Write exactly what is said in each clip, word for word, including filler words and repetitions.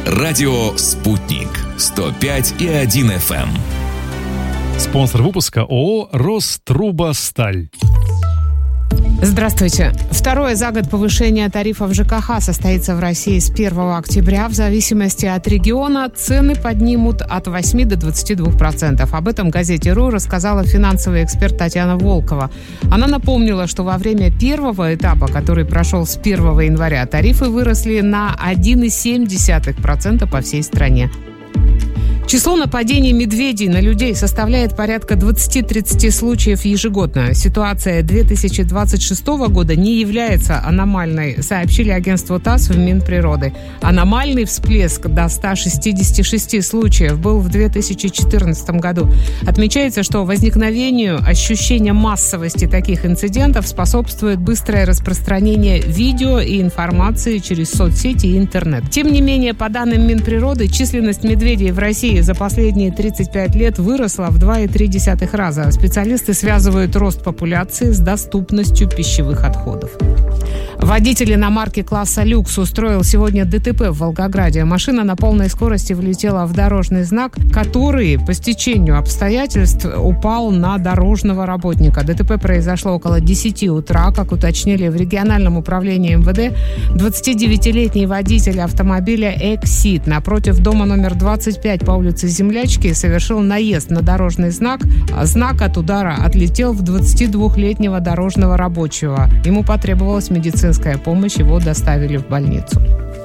Радио «Спутник». сто пять и один эф эм. Спонсор выпуска ООО «Рострубосталь». Здравствуйте. Второе за год повышение тарифов ЖКХ состоится в России с первого октября. В зависимости от региона цены поднимут от восьми до двадцати двух процентов. Об этом газете «РУ» рассказала финансовый эксперт Татьяна Волкова. Она напомнила, что во время первого этапа, который прошел с первого января, тарифы выросли на один целых семь десятых процента по всей стране. Число нападений медведей на людей составляет порядка двадцать-тридцать случаев ежегодно. Ситуация две тысячи двадцать шестого года не является аномальной, сообщили агентству ТАСС в Минприроды. Аномальный всплеск до ста шестидесяти шести случаев был в две тысячи четырнадцатом году. Отмечается, что возникновению ощущения массовости таких инцидентов способствует быстрое распространение видео и информации через соцсети и интернет. Тем не менее, по данным Минприроды, численность медведей в России за последние тридцать пять лет выросла в два целых три десятых раза. Специалисты связывают рост популяции с доступностью пищевых отходов. Водитель иномарки класса «Люкс» устроил сегодня ДТП в Волгограде. Машина на полной скорости влетела в дорожный знак, который по стечению обстоятельств упал на дорожного работника. ДТП произошло около десяти утра, как уточнили в региональном управлении эм вэ дэ. двадцатидевятилетний водитель автомобиля «Эксид» напротив дома номер двадцать пять по улице Землячки совершил наезд на дорожный знак. Знак от удара отлетел в двадцатидвухлетнего дорожного рабочего. Ему потребовалась медицинская помощь, его доставили в больницу.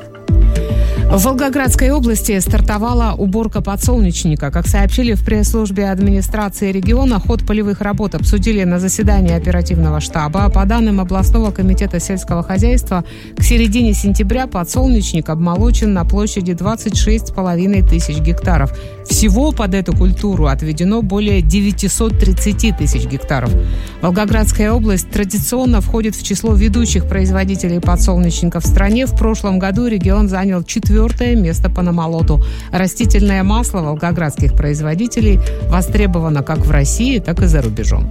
В Волгоградской области стартовала уборка подсолнечника. Как сообщили в пресс-службе администрации региона, ход полевых работ обсудили на заседании оперативного штаба. По данным областного комитета сельского хозяйства, к середине сентября подсолнечник обмолочен на площади двадцать шесть с половиной тысяч гектаров. Всего под эту культуру отведено более девятьсот тридцать тысяч гектаров. Волгоградская область традиционно входит в число ведущих производителей подсолнечника в стране. В прошлом году регион занял четвертое место по намолоту. Растительное масло волгоградских производителей востребовано как в России, так и за рубежом.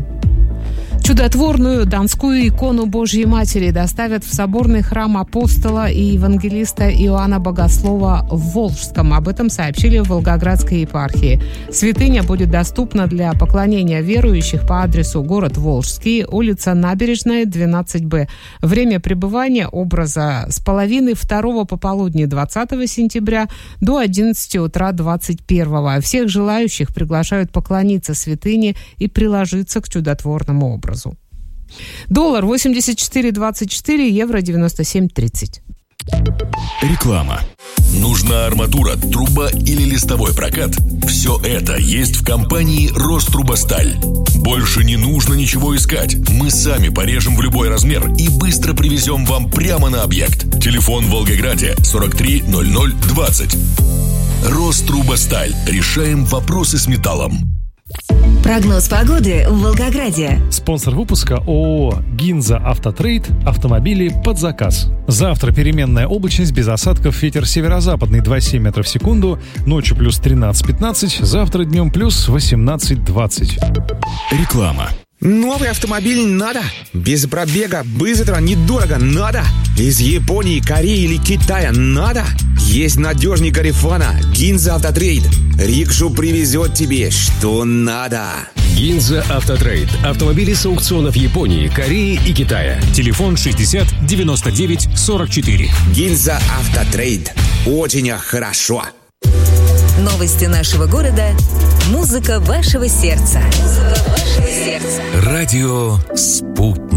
Чудотворную донскую икону Божьей Матери доставят в соборный храм апостола и евангелиста Иоанна Богослова в Волжском. Об этом сообщили в Волгоградской епархии. Святыня будет доступна для поклонения верующих по адресу город Волжский, улица Набережная, двенадцать бэ. Время пребывания образа с половины второго пополудни двадцатого сентября до одиннадцати утра двадцать первого. Всех желающих приглашают поклониться святыне и приложиться к чудотворному образу. Доллар восемьдесят четыре двадцать четыре, евро девяносто семь тридцать. Реклама. Нужна арматура, труба или листовой прокат? Все это есть в компании «Рострубосталь». Больше не нужно ничего искать. Мы сами порежем в любой размер и быстро привезем вам прямо на объект. Телефон в Волгограде сорок три ноль ноль двадцать. «Рострубосталь». Решаем вопросы с металлом. Прогноз погоды в Волгограде. Спонсор выпуска ООО «Гинза Автотрейд». Автомобили под заказ. Завтра переменная облачность без осадков. Ветер северо-западный два целых семь метров в секунду. Ночью плюс тринадцать пятнадцать. Завтра днем плюс восемнадцать двадцать. Реклама. Новый автомобиль надо. Без пробега, быстро, недорого надо. Из Японии, Кореи или Китая надо. Есть надежный Гарифана. Гинза Автотрейд. Рикшу привезет тебе, что надо. Гинза Автотрейд. Автомобили с аукционов Японии, Кореи и Китая. Телефон шестьдесят девяносто девять сорок четыре. Гинза Автотрейд. Очень хорошо. Новости нашего города. Музыка вашего сердца. Музыка вашего сердца. Радио «Спутник».